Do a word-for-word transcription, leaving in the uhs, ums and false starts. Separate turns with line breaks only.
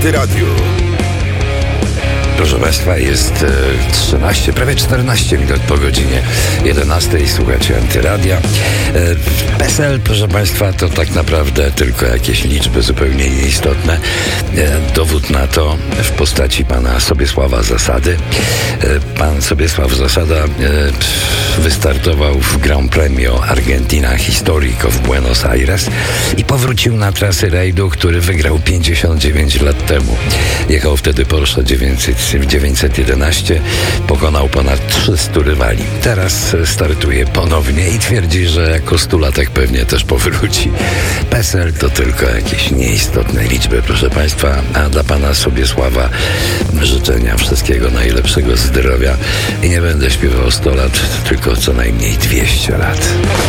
Radio.
Proszę Państwa, jest e, trzynaście, prawie czternaście minut po godzinie jedenastej. Słuchacie Antyradia. E, PESEL, proszę Państwa, to tak naprawdę tylko jakieś liczby zupełnie nieistotne. E, dowód na to w postaci pana Sobiesława Zasady. E, pan Sobiesław Zasada e, wystartował w Grand Premio Argentina Histórico w Buenos Aires i powrócił na trasy rajdu, który wygrał pięćdziesiąt dziewięć lat temu. Jechał wtedy Porsche dziewięćset jedenaście, pokonał ponad trzystu rywali. Teraz startuje ponownie i twierdzi, że jako stulatek pewnie też powróci. PESEL to tylko jakieś nieistotne liczby, proszę Państwa, a dla pana Sobiesława życzenia wszystkiego najlepszego, zdrowia i nie będę śpiewał sto lat, tylko co najmniej dwieście lat.